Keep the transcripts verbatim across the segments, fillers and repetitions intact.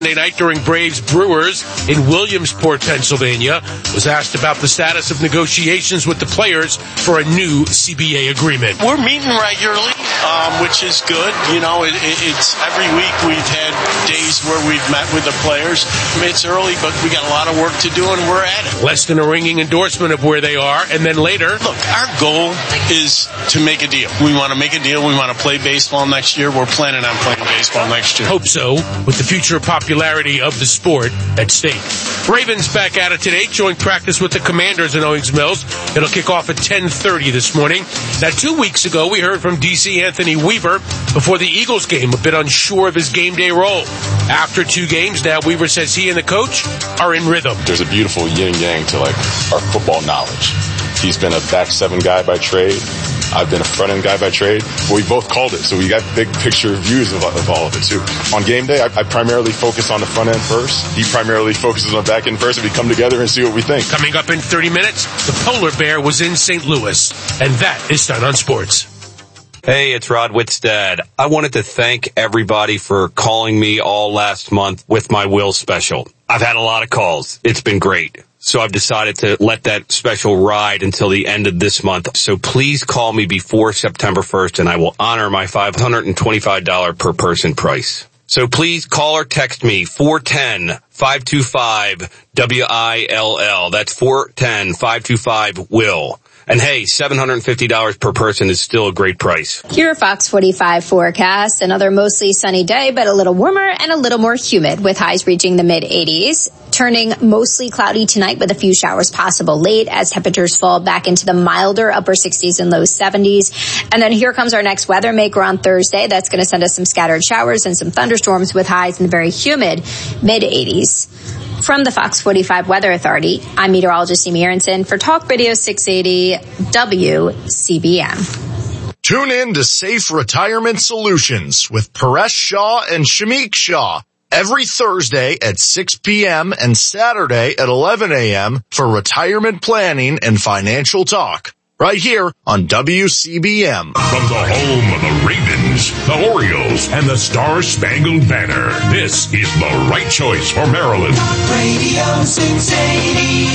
Sunday night during Braves Brewers in Williamsport, Pennsylvania, was asked about the status of negotiations with the players for a new C B A agreement. We're meeting regularly, um, which is good. You know, it, it, it's every week we've had days where we've met with the players. I mean, it's early, but we got a lot of work to do, and we're at it. Less than a ringing endorsement of where they are, and then later... Look, our goal is to make a deal. We want to make a deal. We want to play baseball next year. We're planning on playing baseball next year. Hope so, with the future popularity of the sport at stake. Ravens back at it today, joint practice with the Commanders in Owings Mills. It'll kick off at ten thirty this morning. Now, two weeks ago, we heard from D C Anthony Weaver before the Eagles game, a bit unsure of his game day role. After two games, now Weaver says he and the coach are in rhythm. There's a beautiful yin-yang to, like, our football knowledge. He's been a back seven guy by trade. I've been a front-end guy by trade. But we both called it, so we got big picture views of, of all of it, too. On game day, I, I primarily focus on the front end first. He primarily focuses on the back end first, and we come together and see what we think. Coming up in thirty minutes, the Polar Bear was in Saint Louis. And that is Stun on Sports. Hey, it's Rod Whitstead. I wanted to thank everybody for calling me all last month with my will special. I've had a lot of calls. It's been great. So I've decided to let that special ride until the end of this month. So please call me before September first, and I will honor my five hundred twenty-five dollars per person price. So please call or text me, four one zero, five two five, W I L L. That's four one zero, five two five, W I L L. And hey, seven hundred fifty dollars per person is still a great price. Your Fox forty-five forecast. Another mostly sunny day, but a little warmer and a little more humid with highs reaching the mid eighties. Turning mostly cloudy tonight with a few showers possible late as temperatures fall back into the milder upper sixties and low seventies. And then here comes our next weather maker on Thursday. That's going to send us some scattered showers and some thunderstorms with highs in the very humid mid eighties. From the Fox forty-five Weather Authority, I'm meteorologist Amy Aronson for Talk Radio six eighty W C B M. Tune in to Safe Retirement Solutions with Paresh Shah and Shamik Shah every Thursday at six p.m. and Saturday at eleven a.m. for retirement planning and financial talk. Right here on W C B M. From the home of the Ravens, the Orioles, and the Star-Spangled Banner, this is the right choice for Maryland. Radio six eighty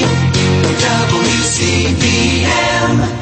W C B M.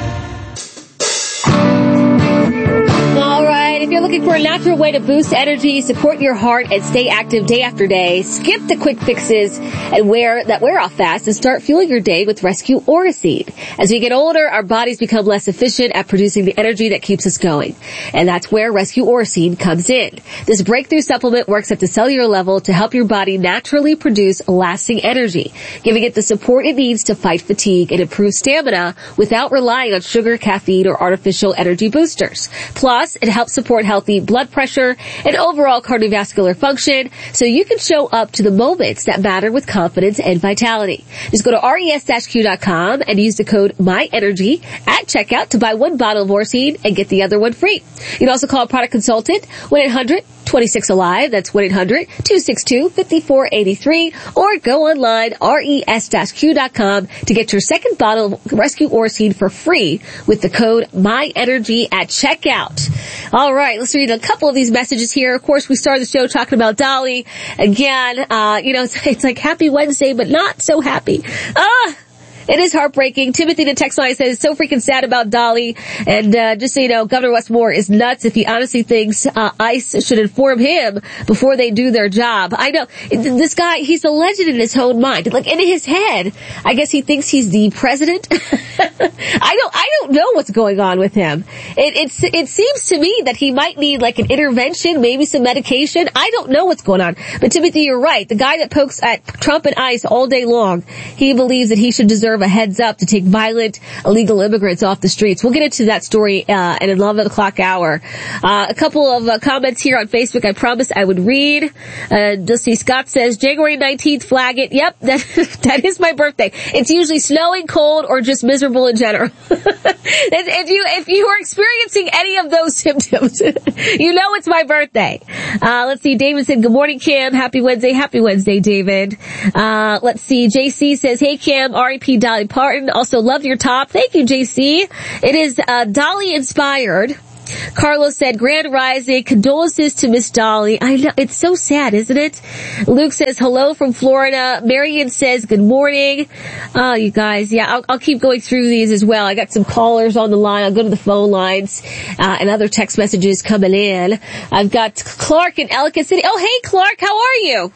If you're looking for a natural way to boost energy, support your heart, and stay active day after day, skip the quick fixes and wear that wear off fast and start fueling your day with Rescue Oroseed. As we get older, our bodies become less efficient at producing the energy that keeps us going. And that's where Rescue Oroseed comes in. This breakthrough supplement works at the cellular level to help your body naturally produce lasting energy, giving it the support it needs to fight fatigue and improve stamina without relying on sugar, caffeine, or artificial energy boosters. Plus, it helps support healthy blood pressure and overall cardiovascular function so you can show up to the moments that matter with confidence and vitality. Just go to res q dot com and use the code MyEnergy at checkout to buy one bottle of Oroseed and get the other one free. You can also call a product consultant, one eight hundred twenty-six alive. That's one eight hundred two six two five four eight three, or go online, res q dot com, to get your second bottle of Rescue Oroseed for free with the code MyEnergy at checkout. All right, let's read a couple of these messages here. Of course, we started the show talking about Dolly. Again, uh, you know, it's, it's like Happy Wednesday, but not so happy. Ah! It is heartbreaking. Timothy, the text line, says, so freaking sad about Dolly. And uh, just so you know, Governor Westmore is nuts if he honestly thinks uh, ICE should inform him before they do their job. I know, this guy, he's a legend in his own mind. Like, in his head, I guess he thinks he's the president. I don't, I don't know what's going on with him. It, it's, it seems to me that he might need like an intervention, maybe some medication. I don't know what's going on. But Timothy, you're right. The guy that pokes at Trump and ICE all day long, he believes that he should deserve a heads up to take violent illegal immigrants off the streets. We'll get into that story uh, at eleven o'clock hour. Uh, a couple of uh, comments here on Facebook I promised I would read. Uh, just see, Scott says, January nineteenth, flag it. Yep, that, that is my birthday. It's usually snowing, cold, or just miserable in general. if you if you are experiencing any of those symptoms, you know it's my birthday. Uh, let's see, David said, good morning, Cam. Happy Wednesday. Happy Wednesday, David. Uh, let's see, J C says, hey, Cam, R I P Dolly Parton. Also love your top. Thank you, J C. It is uh, Dolly inspired. Carlos said, Grand Rising, condolences to Miss Dolly. I know, it's so sad, isn't it? Luke says, hello from Florida. Marion says, good morning. Oh, you guys, yeah, I'll, I'll keep going through these as well. I got some callers on the line. I'll go to the phone lines, uh, and other text messages coming in. I've got Clark in Ellicott City. Oh, hey, Clark, how are you?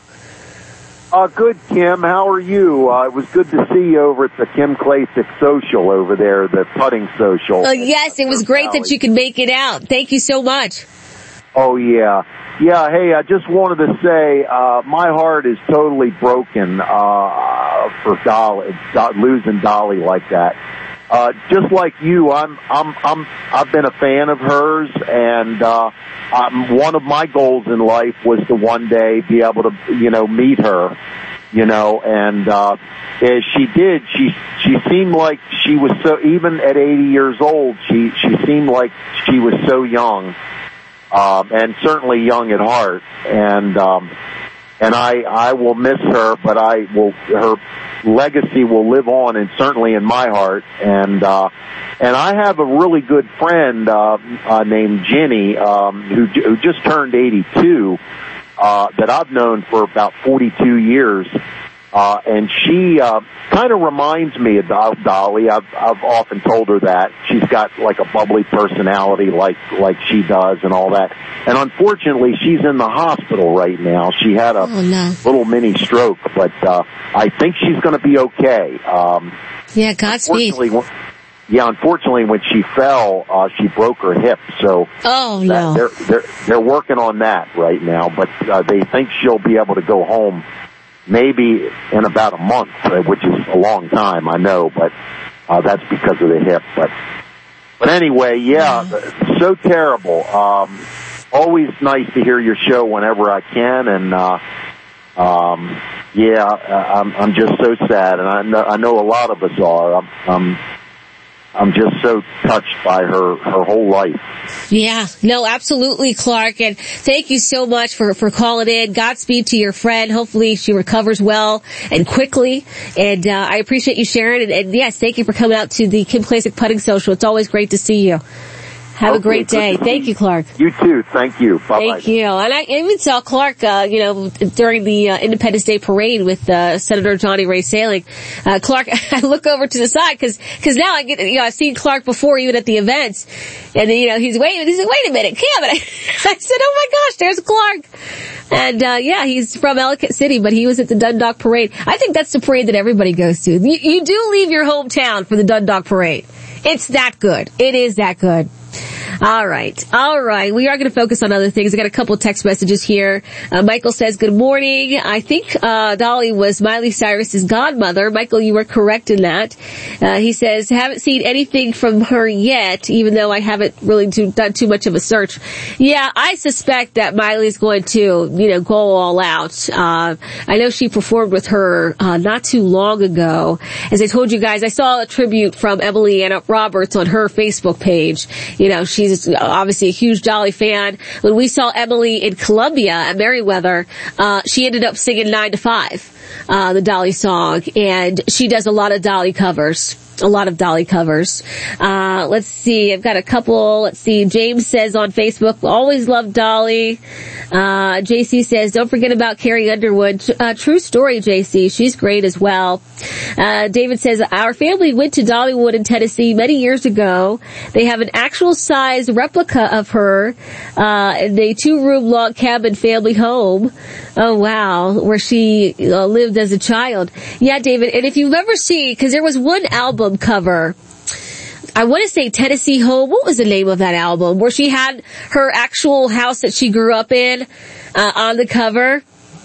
Uh, good, Kim. How are you? Uh, it was good to see you over at the Kim Klasick social over there, the putting social. Oh, yes, it was great that you could make it out. Thank you so much. Oh, yeah. Yeah, hey, I just wanted to say, uh, my heart is totally broken, uh, for Dolly, losing Dolly like that. Uh, just like you, I'm, I'm, I'm, I've been a fan of hers, and, uh, um, one of my goals in life was to one day be able to, you know, meet her, you know, and, uh, as she did, she, she seemed like she was so, even at eighty years old, she, she seemed like she was so young, um, and certainly young at heart, and, um, and I, I will miss her, but I will, her legacy will live on, and certainly in my heart. And, uh, and I have a really good friend, uh, uh named Jenny, um, who, who just turned eighty-two, uh, that I've known for about forty-two years. Uh, and she, uh, kind of reminds me of Dolly. I've, I've often told her that. She's got like a bubbly personality like, like she does and all that. And unfortunately, she's in the hospital right now. She had a oh, no. little mini stroke, but, uh, I think she's gonna be okay. Um, yeah, Godspeed. Unfortunately, yeah, unfortunately, when she fell, uh, she broke her hip. So, oh, that, no. they're, they're, they're working on that right now, but, uh, they think she'll be able to go home maybe in about a month, which is a long time, I know, but uh, that's because of the hip. But but anyway, yeah, yeah. So terrible. Um, always nice to hear your show whenever I can, and uh, um, yeah, I'm, I'm just so sad, and I know, I know a lot of us are. I'm, I'm I'm just so touched by her, her whole life. Yeah, no, absolutely, Clark. And thank you so much for, for calling in. Godspeed to your friend. Hopefully she recovers well and quickly. And, uh, I appreciate you sharing. And, and yes, thank you for coming out to the Kim Klasick Putting Social. It's always great to see you. Have okay, a great day. Thank you, Clark. You too. Thank you. Bye-bye. Thank you. And I even saw Clark, uh, you know, during the uh, Independence Day parade with uh, Senator Johnny Ray Sailing. Uh, Clark, I look over to the side because because now I get, you know, I've seen Clark before even at the events, and you know he's waiting. He's like, wait a minute, Kim. And I, I said, oh my gosh, there's Clark. And uh yeah, he's from Ellicott City, but he was at the Dundalk Parade. I think that's the parade that everybody goes to. You, you do leave your hometown for the Dundalk Parade. It's that good. It is that good. All right. All right. We are going to focus on other things. I got a couple of text messages here. Uh, Michael says, good morning. I think, uh, Dolly was Miley Cyrus's godmother. Michael, you were correct in that. Uh, he says, haven't seen anything from her yet, even though I haven't really do, done too much of a search. Yeah, I suspect that Miley's going to, you know, go all out. Uh, I know she performed with her, uh, not too long ago. As I told you guys, I saw a tribute from Emily Anna Roberts on her Facebook page. You know, she's obviously a huge Dolly fan. When we saw Emily in Columbia at Merriweather, uh, she ended up singing nine to five, uh, the Dolly song, and she does a lot of Dolly covers. A lot of Dolly covers. Uh, let's see. I've got a couple. Let's see. James says on Facebook, always loved Dolly. Uh, J C says, don't forget about Carrie Underwood. Uh, true story, J C. She's great as well. Uh, David says, our family went to Dollywood in Tennessee many years ago. They have an actual size replica of her, uh, in a two-room log cabin family home. Oh, wow. Where she uh, lived as a child. Yeah, David. And if you've ever seen, because there was one album cover, I want to say Tennessee Home. What was the name of that album? Where she had her actual house that she grew up in, uh, on the cover.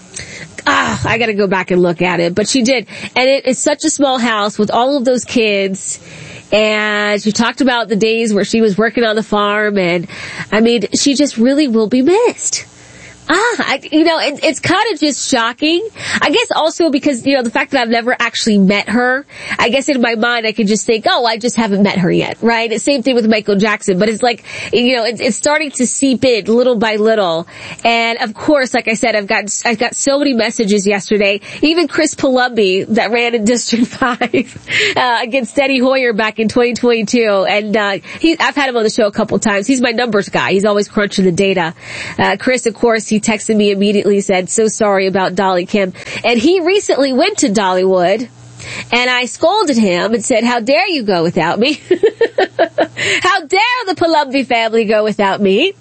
Ah, I gotta go back and look at it. But she did. And it is such a small house with all of those kids. And she talked about the days where she was working on the farm. And, I mean, she just really will be missed. Ah, I, you know, it, it's kind of just shocking. I guess also because, you know, the fact that I've never actually met her, I guess in my mind I could just think, oh, I just haven't met her yet, right? It's same thing with Michael Jackson, but it's like, you know, it's, it's starting to seep in little by little. And of course, like I said, I've got, I've got so many messages yesterday. Even Chris Palumbi that ran in District five, uh, against Eddie Hoyer back in twenty twenty-two. And, uh, he, I've had him on the show a couple times. He's my numbers guy. He's always crunching the data. Uh, Chris, of course, he texted me immediately, said, so sorry about Dolly Kim. And he recently went to Dollywood, and I scolded him and said, how dare you go without me? How dare the Palumbi family go without me?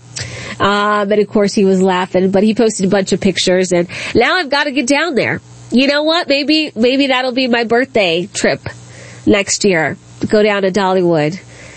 Um, and of course he was laughing, but he posted a bunch of pictures, and now I've got to get down there. You know what? Maybe, maybe that'll be my birthday trip next year. Go down to Dollywood.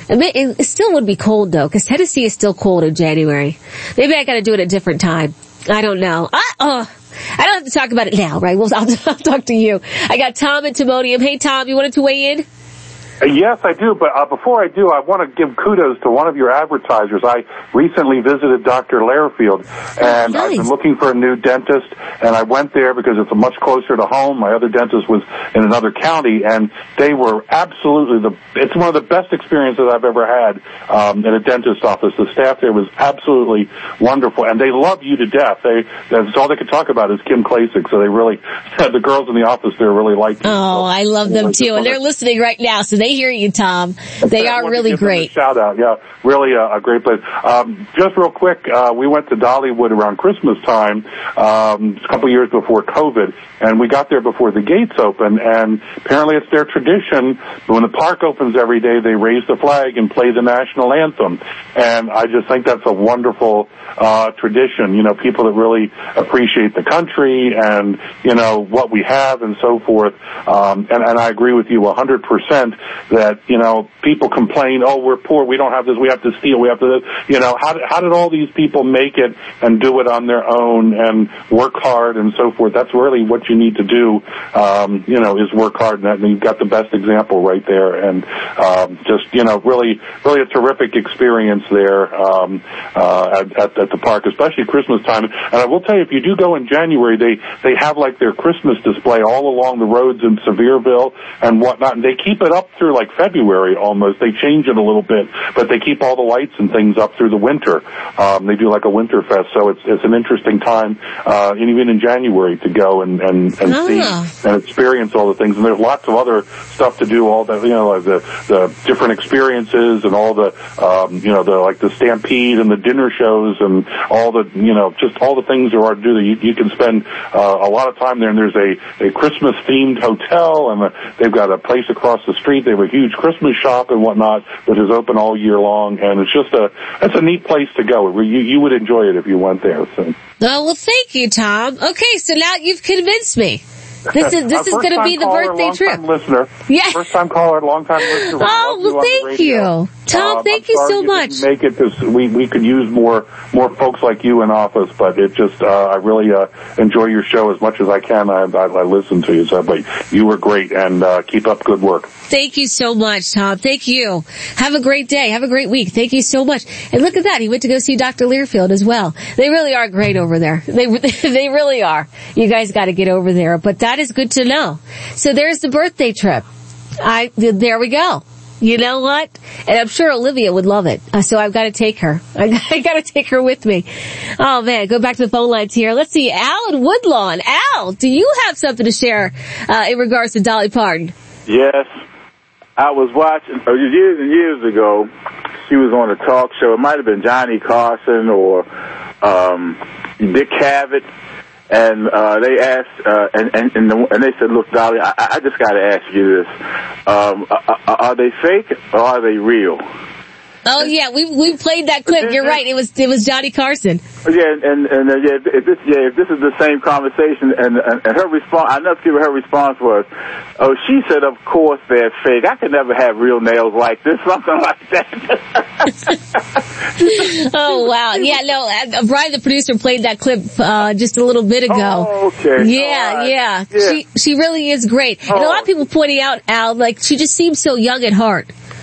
It still would be cold though, because Tennessee is still cold in January. Maybe I gotta do it at a different time. I don't know. I, oh, I don't have to talk about it now, right? Well, I'll, I'll talk to you. I got Tom and Timonium. Hey, Tom, you wanted to weigh in? Yes, I do, but uh, before I do, I want to give kudos to one of your advertisers. I recently visited Doctor Lairfield, and oh, nice. I've been looking for a new dentist, and I went there because it's much closer to home. My other dentist was in another county, and they were absolutely the, it's one of the best experiences I've ever had um, in a dentist office. The staff there was absolutely wonderful, and they love you to death. They, that's all they could talk about is Kim Klacik, so they really, the girls in the office there really liked you. Oh, so, I love them too, and they're listening right now, so they They hear you, Tom. They are really great. Shout out, yeah, really a, a great place. Um, just real quick, uh, we went to Dollywood around Christmas time, um, a couple years before COVID, and we got there before the gates opened. And apparently, it's their tradition when the park opens every day, they raise the flag and play the national anthem. And I just think that's a wonderful uh, tradition. You know, people that really appreciate the country and you know what we have and so forth. Um, and, and I agree with you a hundred percent. That, you know, people complain, oh, we're poor, we don't have this, we have to steal, we have to, you know, how did, how did all these people make it and do it on their own and work hard and so forth? That's really what you need to do, um, you know, is work hard, and, that, and you've got the best example right there. And um, just, you know, really, really a terrific experience there um, uh, at, at, at the park, especially Christmas time. And I will tell you, if you do go in January, they, they have like their Christmas display all along the roads in Sevierville and whatnot, and they keep it up through like February almost. They change it a little bit, but they keep all the lights and things up through the winter. Um, they do like a winter fest, so it's it's an interesting time, uh, and even in January to go and and, and oh. see and experience all the things. And there's lots of other stuff to do. All the you know like the the different experiences and all the um, you know the like the Stampede and the dinner shows and all the you know just all the things there are to do. You, you can spend uh, a lot of time there. And there's a a Christmas themed hotel, and a, they've got a place across the street. They have a huge Christmas shop and whatnot that is open all year long, and it's just a it's a neat place to go. You you would enjoy it if you went there. So. Oh, well, thank you, Tom. Okay, so now you've convinced me. This is this is going to be the caller, birthday trip. Listener, yeah, first time caller, long time listener. Oh, well, thank you, Tom. Um, thank I'm you sorry so you much. Didn't make it because we we could use more more folks like you in office, but it just uh, I really uh, enjoy your show as much as I can. I I, I listen to you, so but you were great, and uh, keep up good work. Thank you so much, Tom. Thank you. Have a great day. Have a great week. Thank you so much. And look at that. He went to go see Doctor Learfield as well. They really are great over there. They, they really are. You guys got to get over there. But that is good to know. So there's the birthday trip. I, there we go. You know what? And I'm sure Olivia would love it. Uh, so I've got to take her. I, I got to take her with me. Oh man, go back to the phone lines here. Let's see. Al in Woodlawn. Al, do you have something to share, uh, in regards to Dolly Parton? Yes. I was watching, uh, years and years ago, she was on a talk show. It might have been Johnny Carson or um, Dick Cavett. And uh, they asked, uh, and and and, the, and they said, "Look, Dolly, I, I just got to ask you this: um, are, are they fake or are they real?" Oh yeah, we we played that clip. You're right. It was it was Johnny Carson. Yeah, and and uh, yeah, if this yeah, if this is the same conversation, and and, and her response, I never see what her response was. Oh, she said, "Of course they're fake. I could never have real nails like this." Something like that. Oh wow, yeah, no, uh, Brian, the producer, played that clip uh just a little bit ago. Oh, okay. Yeah, right. yeah, yeah. She she really is great, oh. And a lot of people pointing out, Al, like she just seems so young at heart.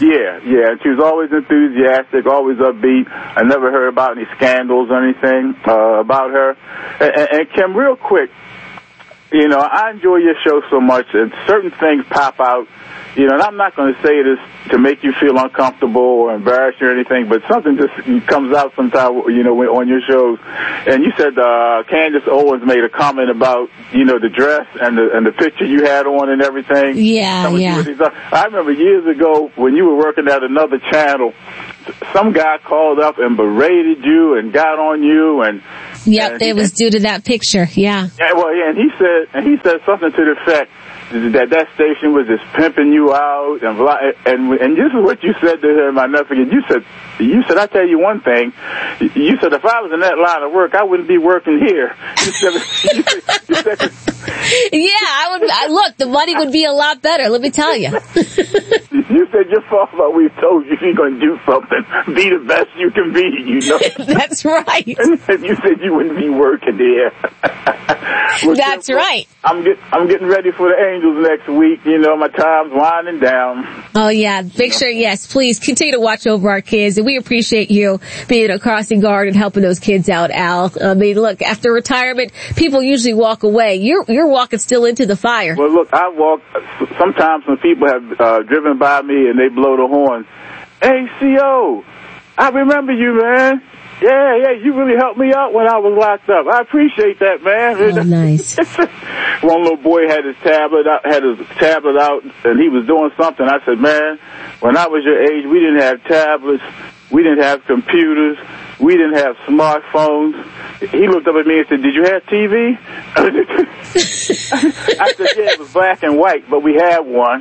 Yeah, yeah. She was always enthusiastic, always upbeat. I never heard about any scandals or anything uh, about her. And, and, and Kim, real quick, you know, I enjoy your show so much, and certain things pop out. You know, and I'm not going to say this to make you feel uncomfortable or embarrassed or anything, but something just comes out sometime, you know, on your shows. And you said uh, Candace Owens made a comment about, you know, the dress and the and the picture you had on and everything. Yeah, yeah. I remember years ago when you were working at another channel, some guy called up and berated you and got on you and. Yep, and, it was due to that picture. Yeah. Yeah. Well, yeah, and he said and he said something to the effect that that station was just pimping you out, and and and this is what you said to him. I never forget. You said, you said, I tell you one thing. You said if I was in that line of work, I wouldn't be working here. You said, you said, you said, yeah, I would. I, look, the money would be a lot better. Let me tell you. You said your father always told you if you're going to do something, be the best you can be. You know. That's right. And you said you wouldn't be working there. Well, that's well, right. I'm get, I'm getting ready for the Angels next week. You know, my time's winding down. Oh yeah, make sure, yes, please continue to watch over our kids, and we appreciate you being a crossing guard and helping those kids out, Al. I mean, look, after retirement, people usually walk away. You're you're walking still into the fire. Well, look, I walk. Sometimes when people have uh, driven by me and they blow the horn, hey, C O, I remember you, man. Yeah, yeah, you really helped me out when I was locked up. I appreciate that, man. Oh, nice. One little boy had his tablet out, had his tablet out, and he was doing something. I said, man, when I was your age, we didn't have tablets, we didn't have computers, we didn't have smartphones. He looked up at me and said, did you have T V? I said, yeah, it was black and white, but we had one.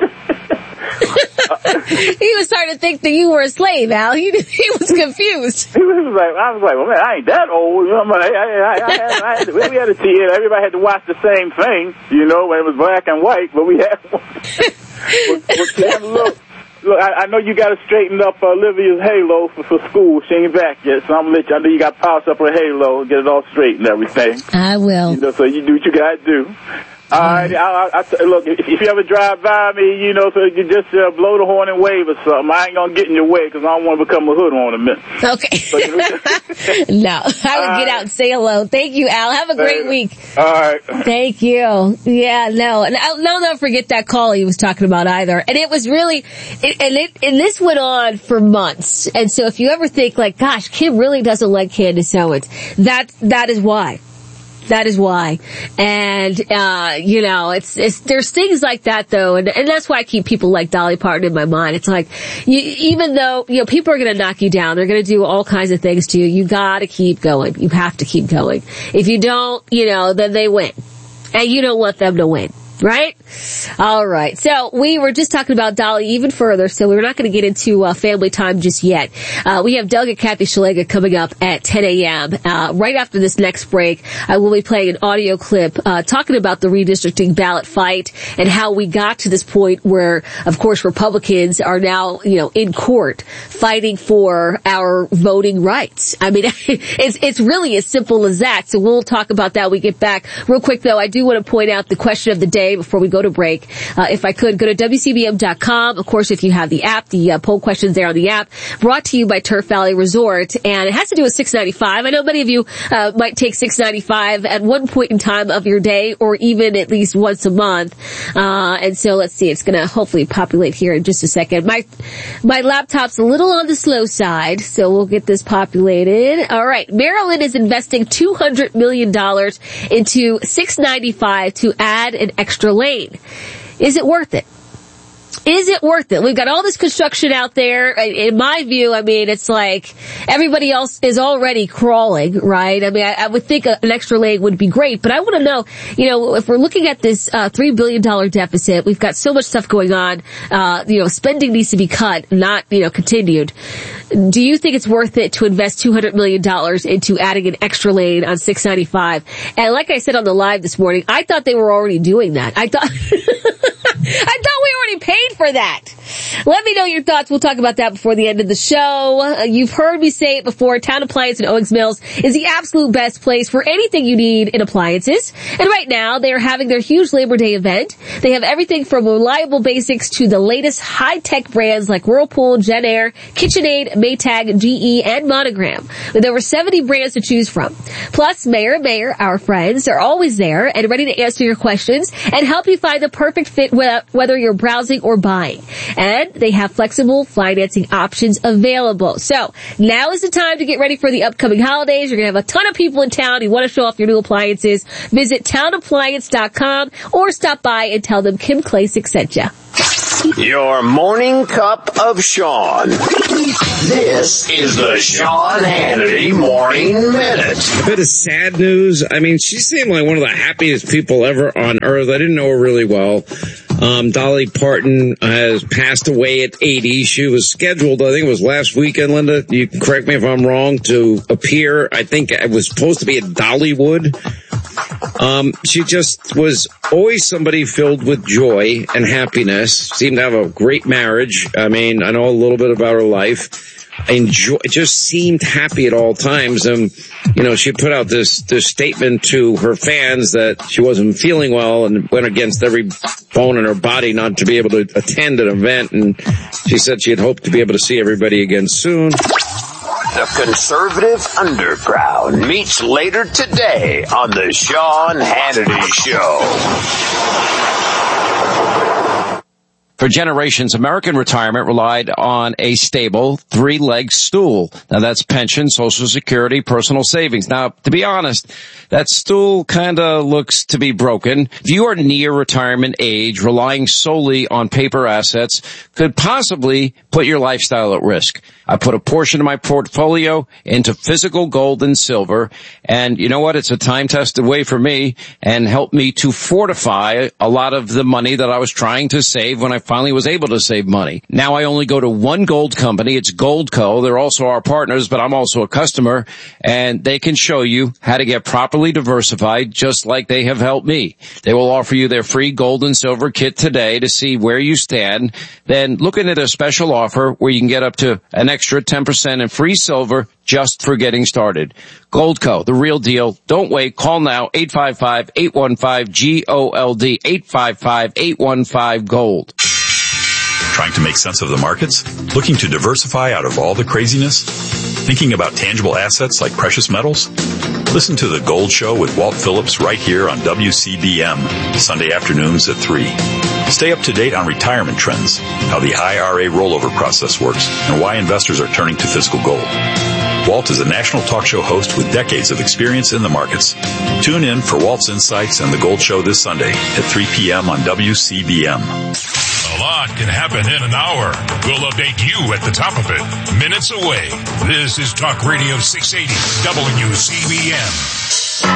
He was starting to think that you were a slave, Al. He, he was confused. He was like, I was like, well, man, I ain't that old. You know, I, I, I, I had, I had, we had a T V. Everybody had to watch the same thing, you know, when it was black and white, but we had one. But, but Kim, look, look, I, I know you got to straighten up uh, Olivia's halo for, for school. She ain't back yet, so I'm going to let you. I know you got to polish up her halo and get it all straight and everything. I will. You know, so you do what you got to do. All right, I, I, I, look, if, if you ever drive by me, you know, so you just uh, blow the horn and wave or something. I ain't going to get in your way because I don't want to become a hood ornament. Okay. So, you know, no, I would uh, get out and say hello. Thank you, Al. Have a great uh, week. All right. Thank you. Yeah, no. And I'll, no, don't forget that call he was talking about either. And it was really, it, and it, and this went on for months. And so if you ever think like, gosh, Kim really doesn't like Candace Owens, that, that is why. That is why. And, uh, you know, it's, it's, there's things like that though, and, and that's why I keep people like Dolly Parton in my mind. It's like, you, even though, you know, people are gonna knock you down, they're gonna do all kinds of things to you, you gotta keep going. You have to keep going. If you don't, you know, then they win. And you don't want them to win. Right? All right. So we were just talking about Dolly even further, so we're not going to get into uh, family time just yet. Uh, we have Doug and Kathy Shalega coming up at ten a.m. Uh, right after this next break, I will be playing an audio clip uh, talking about the redistricting ballot fight and how we got to this point where, of course, Republicans are now, you know, in court fighting for our voting rights. I mean, it's it's really as simple as that. So we'll talk about that when we get back. Real quick, though, I do want to point out the question of the day before we go to break. Uh, if I could, go to W C B M dot com. Of course, if you have the app, the uh, poll questions there on the app, brought to you by Turf Valley Resort. And it has to do with six ninety-five. I know many of you uh, might take six ninety-five at one point in time of your day or even at least once a month. Uh, and so let's see, it's going to hopefully populate here in just a second. My, my laptop's a little on the slow side, so we'll get this populated. All right. Maryland is investing two hundred million dollars into six ninety-five to add an extra lane. Is it worth it? Is it worth it? We've got all this construction out there. In my view, I mean, it's like everybody else is already crawling, right? I mean, I, I would think an extra lane would be great, but I want to know, you know, if we're looking at this uh, three billion dollars deficit, we've got so much stuff going on, uh, you know, spending needs to be cut, not, you know, continued. Do you think it's worth it to invest two hundred million dollars into adding an extra lane on six ninety-five? And like I said on the live this morning, I thought they were already doing that. I thought, I thought we already paid for that. Let me know your thoughts. We'll talk about that before the end of the show. Uh, you've heard me say it before. Town Appliance in Owings Mills is the absolute best place for anything you need in appliances. And right now, they are having their huge Labor Day event. They have everything from reliable basics to the latest high-tech brands like Whirlpool, JennAir, KitchenAid, Maytag, G E, and Monogram, with over seventy brands to choose from. Plus, Mayor and Mayor, our friends, are always there and ready to answer your questions and help you find the perfect fit whether you're browsing or buying. And they have flexible financing options available. So, now is the time to get ready for the upcoming holidays. You're going to have a ton of people in town who want to show off your new appliances. Visit town appliance dot com or stop by and tell them Kim Klacik sent you. Your morning cup of Sean. This is the Sean Hannity Morning Minute. A bit of sad news. I mean, she seemed like one of the happiest people ever on earth. I didn't know her really well. Um, Dolly Parton has passed away at eighty. She was scheduled, I think it was last weekend, Linda. You can correct me if I'm wrong, to appear. I think it was supposed to be at Dollywood. Um, she just was always somebody filled with joy and happiness. Seemed to have a great marriage. I mean, I know a little bit about her life. Enjoy, just seemed happy at all times. And, you know, she put out this, this statement to her fans that she wasn't feeling well and went against every bone in her body not to be able to attend an event. And she said she had hoped to be able to see everybody again soon. The conservative underground meets later today on the Sean Hannity Show. For generations, American retirement relied on a stable, three-legged stool. Now, that's pension, Social Security, personal savings. Now, to be honest, that stool kind of looks to be broken. If you are near retirement age, relying solely on paper assets could possibly put your lifestyle at risk. I put a portion of my portfolio into physical gold and silver, and you know what? It's a time-tested way for me and helped me to fortify a lot of the money that I was trying to save when I finally was able to save money. Now I only go to one gold company. It's Goldco. They're also our partners, but I'm also a customer, and they can show you how to get properly diversified just like they have helped me. They will offer you their free gold and silver kit today to see where you stand. Then looking at a special offer where you can get up to an extra ten percent in free silver just for getting started. Goldco, the real deal. Don't wait. Call now, eight five five, eight one five, G O L D, eight five five, eight one five, GOLD. Trying to make sense of the markets? Looking to diversify out of all the craziness? Thinking about tangible assets like precious metals? Listen to The Gold Show with Walt Phillips right here on W C B M, Sunday afternoons at three. Stay up to date on retirement trends, how the I R A rollover process works, and why investors are turning to physical gold. Walt is a national talk show host with decades of experience in the markets. Tune in for Walt's Insights and The Gold Show this Sunday at three p.m. on W C B M. A lot can happen in an hour. We'll update you at the top of it, minutes away. This is Talk Radio six eighty W C B M.